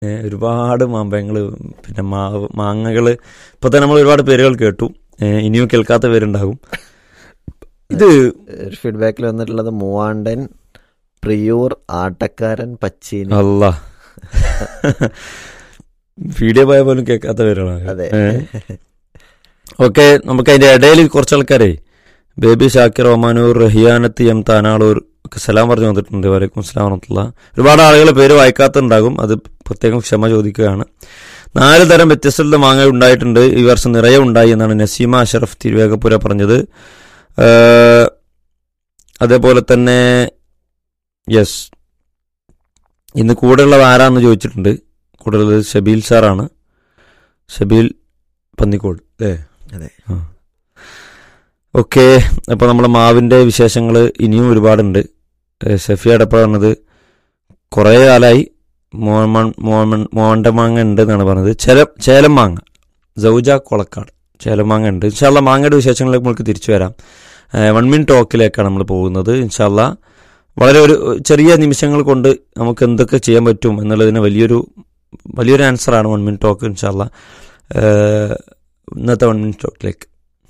ഒരുപാട് മാമ്പഴങ്ങൾ, പിന്നെ മാങ്ങകൾ. ഇപ്പോൾ തന്നെ നമ്മൾ ഒരുപാട് പേരുകൾ കേട്ടു, ഇനിയും കേൾക്കാത്ത പേരുണ്ടാകും. ഇത് ഫീഡ്ബാക്കിൽ വന്നിട്ടുള്ളത് മൂവാണ്ടൻ, പ്രിയൂർ, ആട്ടക്കാരൻ, പച്ചീനി. അല്ല, വീഡിയോ പോയ പോലും കേൾക്കാത്ത പേരുകളാണ്. അതെ. ഓക്കെ, നമുക്ക് അതിൻ്റെ ഇടയിൽ കുറച്ച് ആൾക്കാരെ ബേബി ഷാക്കിർ, ഒമാനൂർ, റഹിയാനത്ത്, എം താനാളൂർ ഒക്കെ സലാം പറഞ്ഞു വന്നിട്ടുണ്ട്. വലൈക്കും സ്ലാം വറഹ്മത്തുള്ളാഹി. ഒരുപാട് ആളുകൾ പേര് വായിക്കാത്തുണ്ടാകും, അത് പ്രത്യേകം ക്ഷമ ചോദിക്കുകയാണ്. 4 തരം വ്യത്യസ്ത മാങ്ങ ഉണ്ടായിട്ടുണ്ട്, ഈ വർഷം നിറയെ ഉണ്ടായി എന്നാണ് നസീമ അഷറഫ് തിരുവേഗപ്പുര പറഞ്ഞത്. അതേപോലെ തന്നെ യെസ്, ഇന്ന് കൂടെയുള്ളത് ആരാന്ന് ചോദിച്ചിട്ടുണ്ട്. കൂടുതലുള്ളത് ഷബീൽ സാറാണ്, ഷബീൽ പന്നിക്കോട് അല്ലേ? അതെ. ഓക്കെ, അപ്പോൾ നമ്മളെ മാവിൻ്റെ വിശേഷങ്ങൾ ഇനിയും ഒരുപാടുണ്ട്. ഷഫിയ അടപ്പ പറഞ്ഞത് കുറേ കാലമായി മോണ്ട മാങ്ങ ഉണ്ട് എന്നാണ് പറഞ്ഞത്. ചേലം മാങ്ങ, സൗജ കൊളക്കാട് ചേലം മാങ്ങ ഉണ്ട്. ഇൻഷാ അല്ലാ മാങ്ങയുടെ വിശേഷങ്ങളിലേക്ക് നമുക്ക് തിരിച്ചു വരാം. 1 മിനിറ്റ് ടോക്കിലേക്കാണ് നമ്മൾ പോകുന്നത്. ഇൻഷാ അല്ലാ വളരെ ഒരു ചെറിയ നിമിഷങ്ങൾ കൊണ്ട് നമുക്ക് എന്തൊക്കെ ചെയ്യാൻ പറ്റും എന്നുള്ളതിന് വലിയൊരു ആൻസറാണ് 1 മിനിറ്റ് ടോക്ക്. ഇൻഷാ അല്ലാ ഇന്നത്തെ 1 മിനിറ്റ് ടോക്കിലേക്ക്.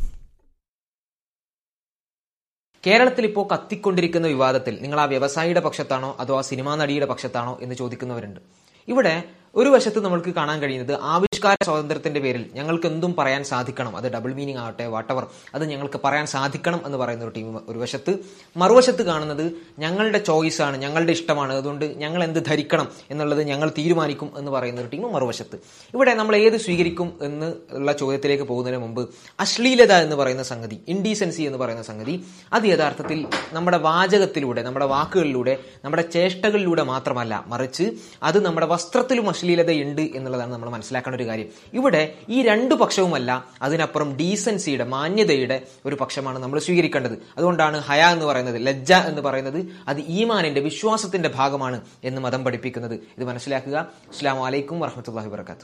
കേരളത്തിൽ ഇപ്പോൾ കത്തിക്കൊണ്ടിരിക്കുന്ന വിവാദത്തിൽ നിങ്ങൾ ആ വ്യവസായിയുടെ പക്ഷത്താണോ അതോ ആ സിനിമാ നടിയുടെ പക്ഷത്താണോ എന്ന് ചോദിക്കുന്നവരുണ്ട്. ഇവിടെ ഒരു വശത്ത് നമ്മൾക്ക് കാണാൻ കഴിയുന്നത് ആവിഷ്കാര സ്വാതന്ത്ര്യത്തിന്റെ പേരിൽ ഞങ്ങൾക്ക് എന്തും പറയാൻ സാധിക്കണം, അത് ഡബിൾ മീനിങ് ആവട്ടെ വാട്ടവർ, അത് ഞങ്ങൾക്ക് പറയാൻ സാധിക്കണം എന്ന് പറയുന്ന ഒരു ടീം ഒരു വശത്ത്. മറുവശത്ത് കാണുന്നത് ഞങ്ങളുടെ ചോയ്സാണ്, ഞങ്ങളുടെ ഇഷ്ടമാണ്, അതുകൊണ്ട് ഞങ്ങൾ എന്ത് ധരിക്കണം എന്നുള്ളത് ഞങ്ങൾ തീരുമാനിക്കും എന്ന് പറയുന്ന ഒരു ടീം മറുവശത്ത്. ഇവിടെ നമ്മൾ ഏത് സ്വീകരിക്കും എന്ന് ഉള്ള ചോദ്യത്തിലേക്ക് പോകുന്നതിന് മുമ്പ് അശ്ലീലത എന്ന് പറയുന്ന സംഗതി, ഇൻഡീസൻസി എന്ന് പറയുന്ന സംഗതി, അത് യഥാർത്ഥത്തിൽ നമ്മുടെ വാചകത്തിലൂടെ, നമ്മുടെ വാക്കുകളിലൂടെ, നമ്മുടെ ചേഷ്ടകളിലൂടെ മാത്രമല്ല, മറിച്ച് അത് നമ്മുടെ വസ്ത്രത്തിലും അശ്ലീലതയുണ്ട് എന്നുള്ളതാണ് നമ്മൾ മനസ്സിലാക്കേണ്ട ഒരു കാര്യം. ഇവിടെ ഈ 2 പക്ഷവുമല്ല, അതിനപ്പുറം ഡീസൻസിയുടെ, മാന്യതയുടെ ഒരു പക്ഷമാണ് നമ്മൾ സ്വീകരിക്കേണ്ടത്. അതുകൊണ്ടാണ് ഹയ എന്ന് പറയുന്നത്, ലജ്ജ എന്ന് പറയുന്നത് അത് ഈമാനിന്റെ, വിശ്വാസത്തിന്റെ ഭാഗമാണ് എന്ന് മതം പഠിപ്പിക്കുന്നത്. ഇത് മനസ്സിലാക്കുക. അസ്സലാമു അലൈക്കും വറഹ്മത്തുള്ളാഹി വബറകാതുഹു.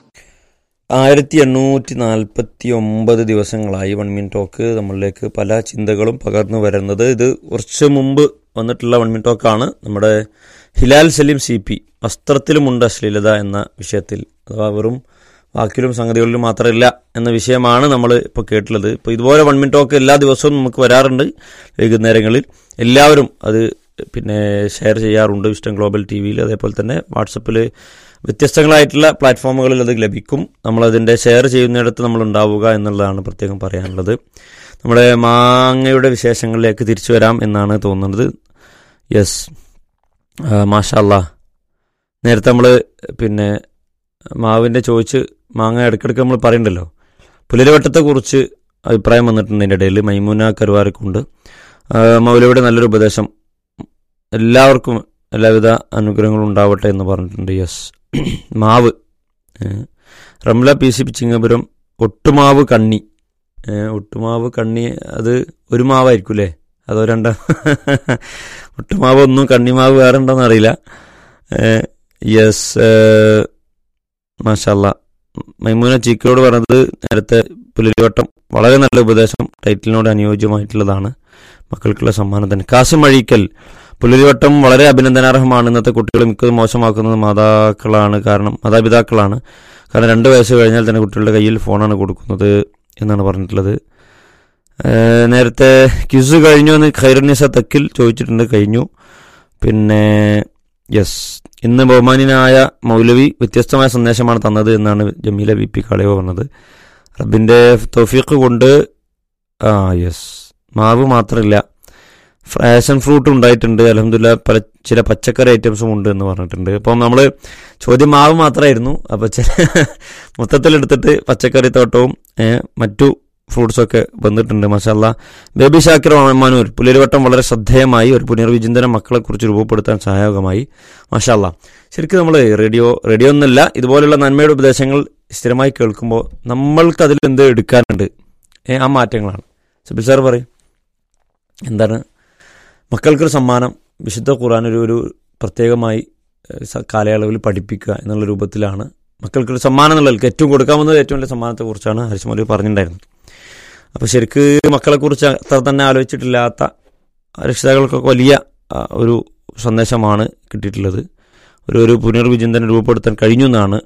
1849 ദിവസങ്ങളായി 1 മിനിറ്റ് ടോക്ക് നമ്മളിലേക്ക് പല ചിന്തകളും പകർന്നു വരുന്നത്. ഇത് കുറച്ച് മുമ്പ് വന്നിട്ടുള്ള 1 മിനിറ്റ് ടോക്കാണ്. നമ്മുടെ ഹിലാൽ സലീം CP വസ്ത്രത്തിലുമുണ്ട് അശ്ലീലത എന്ന വിഷയത്തിൽ, അഥവാ വെറും വാക്കിലും സംഗതികളിലും മാത്രമല്ല എന്ന വിഷയമാണ് നമ്മൾ ഇപ്പോൾ കേട്ടുള്ളത്. ഇപ്പോൾ ഇതുപോലെ 1 മിനിറ്റ് ടോക്ക് എല്ലാ ദിവസവും നമുക്ക് വരാറുണ്ട് വൈകുന്നേരങ്ങളിൽ. എല്ലാവരും അത് പിന്നെ ഷെയർ ചെയ്യാറുണ്ട്, വിസ്റ്റം ഗ്ലോബൽ TVയിൽ, അതേപോലെ തന്നെ വാട്സപ്പിൽ, വ്യത്യസ്തങ്ങളായിട്ടുള്ള പ്ലാറ്റ്ഫോമുകളിൽ അത് ലഭിക്കും. നമ്മളതിൻ്റെ ഷെയർ ചെയ്യുന്നിടത്ത് നമ്മൾ ഉണ്ടാവുക എന്നുള്ളതാണ് പ്രത്യേകം പറയാനുള്ളത്. നമ്മുടെ മാങ്ങയുടെ വിശേഷങ്ങളിലേക്ക് തിരിച്ചു വരാം എന്നാണ് തോന്നുന്നത്. യെസ്, മാഷാ അല്ലാ. നേരത്തെ നമ്മൾ പിന്നെ മാവിൻ്റെ ചോദിച്ച് മാങ്ങ ഇടയ്ക്കിടയ്ക്ക് നമ്മൾ പറയണ്ടല്ലോ, പുലരിവട്ടത്തെക്കുറിച്ച് അഭിപ്രായം വന്നിട്ടുണ്ട്. അതിൻ്റെ ഇടയിൽ മൈമൂന കരുവാരക്കുണ്ട്. മൗലവിയുടെ നല്ലൊരു ഉപദേശം, എല്ലാവർക്കും എല്ലാവിധ അനുഗ്രഹങ്ങളും ഉണ്ടാവട്ടെ എന്ന് പറഞ്ഞിട്ടുണ്ട്. യെസ്, മാവ് റംല PC ചിങ്ങപുരം, ഒട്ടുമാവ് കണ്ണി. ഒട്ടുമാവ് കണ്ണി അത് ഒരു മാവായിരിക്കും അല്ലേ, അതോ രണ്ട? ഒട്ടുമാവ് ഒന്നും, കണ്ണിമാവ് വേറെ ഉണ്ടോയെന്ന് അറിയില്ല. യെസ്, മാഷാ അല്ലാ. മൈമൂന ചീക്കോട് പറഞ്ഞത് നേരത്തെ പുലരിവട്ടം വളരെ നല്ല ഉപദേശം, ടൈറ്റിലിനോട് അനുയോജ്യമായിട്ടുള്ളതാണ്, മക്കൾക്കുള്ള സമ്മാനം തന്നെ. കാസിം അഴീക്കൽ, പുലരിവട്ടം വളരെ അഭിനന്ദനാർഹമാണ്. ഇന്നത്തെ കുട്ടികൾ മിക്കതും മോശമാക്കുന്നത് മാതാപിതാക്കളാണ്. കാരണം 2 വയസ്സ് കഴിഞ്ഞാൽ തന്നെ കുട്ടികളുടെ കയ്യിൽ ഫോണാണ് കൊടുക്കുന്നത് എന്നാണ് പറഞ്ഞിട്ടുള്ളത്. നേരത്തെ ക്വിസ് കഴിഞ്ഞു എന്ന് ഖൈറുന്നിസ തക്കിൽ ചോദിച്ചിട്ടുണ്ട്, കഴിഞ്ഞു. പിന്നെ യെസ്, ഇന്ന് ബഹുമാന്യനായ മൗലവി വ്യത്യസ്തമായ സന്ദേശമാണ് തന്നത് എന്നാണ് ജമീല BP കളയോ പറഞ്ഞത്. റബ്ബിൻ്റെ തൗഫീഖ് കൊണ്ട് യെസ്, മാവ് മാത്രമില്ല, ഫാഷൻ ഫ്രൂട്ട് ഉണ്ടായിട്ടുണ്ട്, അൽഹംദുലില്ലാഹ് ചില പച്ചക്കറി ഐറ്റംസും ഉണ്ട് എന്ന് പറഞ്ഞിട്ടുണ്ട്. അപ്പം നമ്മൾ ചോദ്യം മാവ് മാത്രമായിരുന്നു, അപ്പോൾ മൊത്തത്തിലെടുത്തിട്ട് പച്ചക്കറി തോട്ടവും മറ്റു ഫ്രൂട്ട്സൊക്കെ വന്നിട്ടുണ്ട്. മാഷാ അല്ലാ. ബേബി ഷാക്കിർ ഒമാനൂർ, പുലരിവട്ടം വളരെ ശ്രദ്ധേയമായി, ഒരു പുനർവിചിന്തനം മക്കളെക്കുറിച്ച് രൂപപ്പെടുത്താൻ സഹായകമായി. മാഷാ അല്ലാ. ശരിക്കും നമ്മൾ റേഡിയോ എന്നല്ല, ഇതുപോലുള്ള നന്മയുടെ ഉപദേശങ്ങൾ സ്ഥിരമായി കേൾക്കുമ്പോൾ നമ്മൾക്ക് അതിൽ എന്ത് എടുക്കാനുണ്ട്, ആ മാറ്റങ്ങളാണ്. സബിൽ സാർ പറയും, എന്താണ് മക്കൾക്കൊരു സമ്മാനം, വിശുദ്ധ ഖുർആൻ ഒരു പ്രത്യേകമായി കാലയളവിൽ പഠിപ്പിക്കുക എന്നുള്ള രൂപത്തിലാണ് മക്കൾക്കൊരു സമ്മാനം എന്നുള്ളവർക്ക് ഏറ്റവും കൊടുക്കാവുന്നത് ഏറ്റവും വലിയ സമ്മാനത്തെക്കുറിച്ചാണ് ഹരിസ് മൗലവി പറഞ്ഞിട്ടുണ്ടായിരുന്നത്. അപ്പോൾ ശരിക്ക് മക്കളെക്കുറിച്ച് അത്ര തന്നെ ആലോചിച്ചിട്ടില്ലാത്ത രക്ഷിതാക്കൾക്കൊക്കെ വലിയ ഒരു സന്ദേശമാണ് കിട്ടിയിട്ടുള്ളത്. ഒരു പുനർവിചിന്തനം രൂപപ്പെടുത്താൻ കഴിഞ്ഞു എന്നാണ്